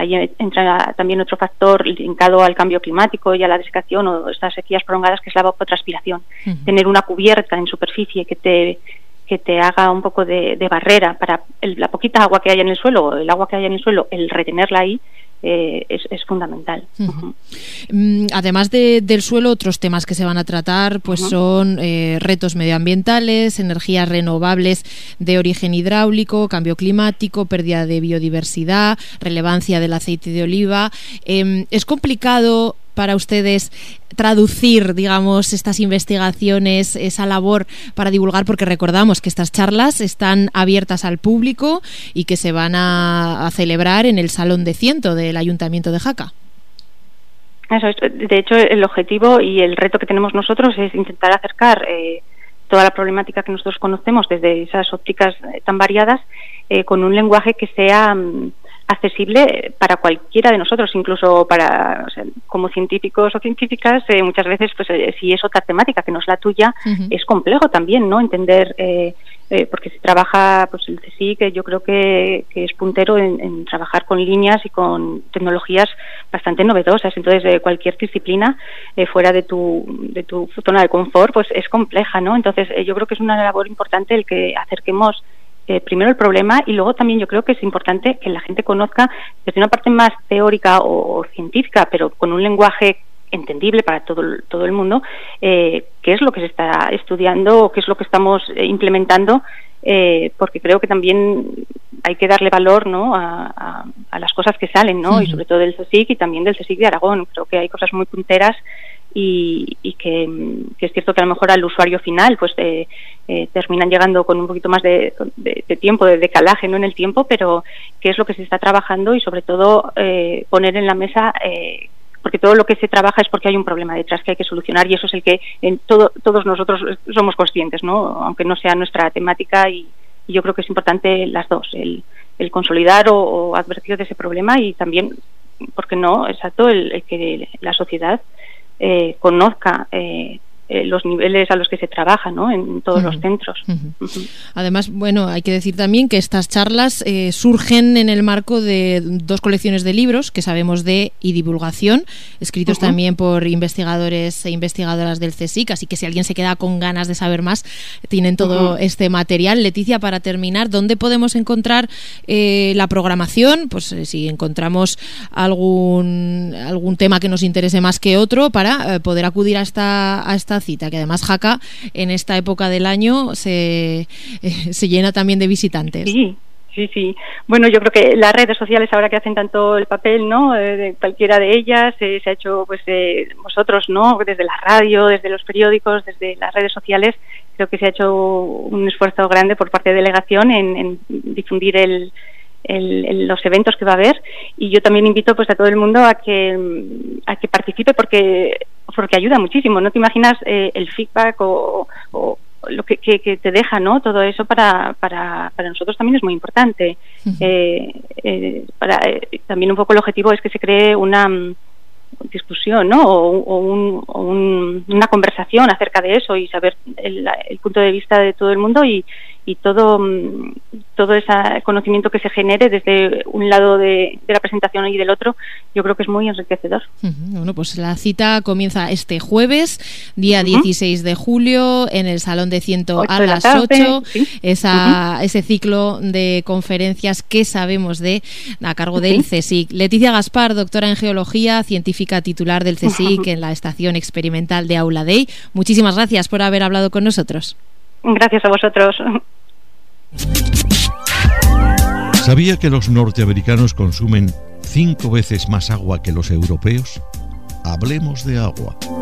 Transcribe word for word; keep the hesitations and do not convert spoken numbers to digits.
ahí entra también otro factor linkado al cambio climático y a la desecación o estas sequías prolongadas, que es la evapotranspiración. Uh-huh. Tener una cubierta en superficie que te que te haga un poco de, de barrera para el, la poquita agua que haya en el suelo, o el agua que haya en el suelo, el retenerla ahí, Eh, es, es fundamental. Uh-huh. Uh-huh. Además de, del suelo, otros temas que se van a tratar pues uh-huh. son eh, retos medioambientales, energías renovables de origen hidráulico, cambio climático, pérdida de biodiversidad, relevancia del aceite de oliva. Eh, ¿Es complicado para ustedes traducir, digamos, estas investigaciones, esa labor para divulgar? Porque recordamos que estas charlas están abiertas al público y que se van a, a celebrar en el Salón de Ciento del Ayuntamiento de Jaca. Eso es. De hecho, el objetivo y el reto que tenemos nosotros es intentar acercar eh, toda la problemática que nosotros conocemos desde esas ópticas eh, tan variadas eh, con un lenguaje que sea mm, accesible para cualquiera de nosotros, incluso para, o sea, como científicos o científicas, eh, muchas veces, pues eh, si es otra temática que no es la tuya, uh-huh. es complejo también, ¿no? Entender, eh, eh, porque se trabaja, pues el CSIC, que yo creo que, que es puntero en, en trabajar con líneas y con tecnologías bastante novedosas. Entonces, eh, cualquier disciplina eh, fuera de tu de tu zona de confort, pues es compleja, ¿no? Entonces, eh, yo creo que es una labor importante el que acerquemos Eh, primero el problema, y luego también yo creo que es importante que la gente conozca desde una parte más teórica o, o científica, pero con un lenguaje entendible para todo, todo el mundo, eh, qué es lo que se está estudiando o qué es lo que estamos eh, implementando, eh, porque creo que también hay que darle valor, ¿no?, a, a, a las cosas que salen, ¿no? Uh-huh. Y sobre todo del CSIC y también del CSIC de Aragón. Creo que hay cosas muy punteras y, y que, que es cierto que a lo mejor al usuario final pues eh, eh, terminan llegando con un poquito más de, de, de tiempo, de decalaje, ¿no?, en el tiempo, pero qué es lo que se está trabajando y sobre todo eh, poner en la mesa, eh, porque todo lo que se trabaja es porque hay un problema detrás que hay que solucionar, y eso es el que en todo, todos nosotros somos conscientes, ¿no?, aunque no sea nuestra temática, y, y yo creo que es importante las dos, el, el consolidar o, o advertir de ese problema, y también, ¿por qué no?, exacto, el, el que la sociedad Eh, conozca eh, eh, los niveles a los que se trabaja, ¿no?, en todos uh-huh. los centros. Uh-huh. Uh-huh. Además, bueno, hay que decir también que estas charlas eh, surgen en el marco de dos colecciones de libros que sabemos de y divulgación, escritos uh-huh. también por investigadores e investigadoras del CSIC, así que si alguien se queda con ganas de saber más, tienen todo uh-huh. este material. Leticia, para terminar, ¿dónde podemos encontrar eh, la programación? Pues eh, si encontramos algún algún tema que nos interese más que otro, para eh, poder acudir a esta, a esta cita, que además Jaca en esta época del año se, eh, se llena también de visitantes. Sí, sí, sí. Bueno, yo creo que las redes sociales, ahora que hacen tanto el papel, ¿no?, eh, de cualquiera de ellas, eh, se ha hecho, pues, eh, vosotros, ¿no?, desde la radio, desde los periódicos, desde las redes sociales, creo que se ha hecho un esfuerzo grande por parte de delegación en, en difundir el El, el, los eventos que va a haber, y yo también invito pues a todo el mundo a que a que participe porque porque ayuda muchísimo. No te imaginas eh, el feedback o, o lo que, que, que te deja, ¿no?, todo eso para para para nosotros también es muy importante. Uh-huh. eh, eh, para eh, también un poco el objetivo es que se cree una discusión, ¿no?, o, o, un, o un, una conversación acerca de eso, y saber el, el punto de vista de todo el mundo, y y todo todo ese conocimiento que se genere desde un lado de, de la presentación y del otro, yo creo que es muy enriquecedor. Uh-huh. Bueno, pues la cita comienza este jueves, día uh-huh. dieciséis de julio, en el Salón de Ciento a las ocho, ¿sí? Esa, uh-huh. ese ciclo de conferencias que sabemos de, a cargo uh-huh. del CSIC. Leticia Gaspar, doctora en Geología, científica titular del CSIC uh-huh. en la Estación Experimental de Aula Dei. Muchísimas gracias por haber hablado con nosotros. Gracias a vosotros. ¿Sabía que los norteamericanos consumen cinco veces más agua que los europeos? Hablemos de agua.